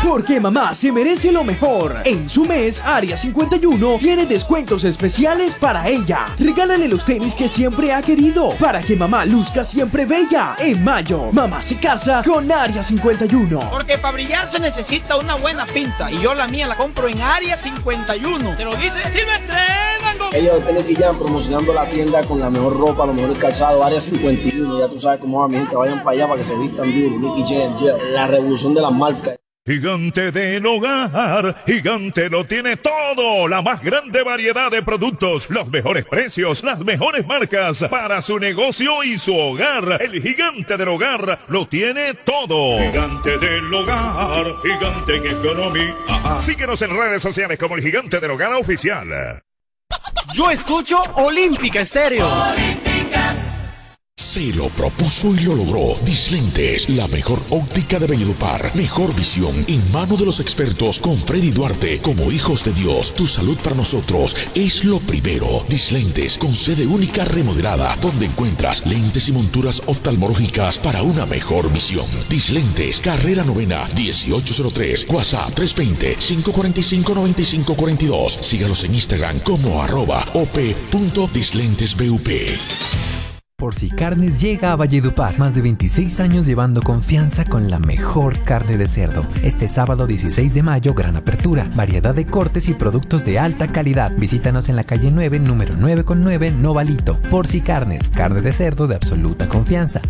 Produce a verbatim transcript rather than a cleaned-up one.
Porque mamá se merece lo mejor. En su mes, Área cincuenta y uno tiene descuentos especiales para ella. Regálale los tenis que siempre ha querido para que mamá luzca siempre bella. En mayo, mamá se casa con Área cincuenta y uno. Porque para brillar se necesita una buena pinta. Y yo la mía la compro en Área cincuenta y uno. ¿Te lo dice? ¡Sí me estrenan! Ellos de Tenis Guillán promocionando la tienda con la mejor ropa, los mejores calzados. Área cincuenta y uno. Ya tú sabes cómo va mi gente. Vayan para allá para que se vistan duro. Nicky Jam, la revolución de las marcas. Gigante del Hogar, Gigante lo tiene todo, la más grande variedad de productos, los mejores precios, las mejores marcas para su negocio y su hogar. El Gigante del Hogar lo tiene todo. Gigante del Hogar, Gigante en economía. Síguenos en redes sociales como el Gigante del Hogar oficial. Yo escucho Olímpica Estéreo. Olímpica. Se lo propuso y lo logró. Dislentes, la mejor óptica de Valledupar. Mejor visión en mano de los expertos con Freddy Duarte. Como hijos de Dios, tu salud para nosotros es lo primero. Dislentes, con sede única remodelada, donde encuentras lentes y monturas oftalmológicas para una mejor visión. Dislentes, carrera novena, dieciocho cero tres, WhatsApp tres dos cero, cinco cuatro cinco, nueve cinco cuatro dos. Sígalos en Instagram como arroba op.dislentesbup. Porci Carnes llega a Valledupar. Más de veintiséis años llevando confianza con la mejor carne de cerdo. Este sábado dieciséis de mayo, gran apertura. Variedad de cortes y productos de alta calidad. Visítanos en la calle nueve, número nueve con nueve, Novalito. Porci Carnes, carne de cerdo de absoluta confianza.